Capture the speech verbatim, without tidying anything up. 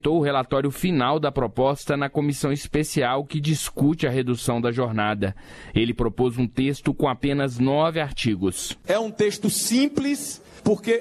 o relatório final da proposta na comissão especial que discute a redução da jornada. Ele propôs um texto com apenas nove artigos. É um texto simples, porque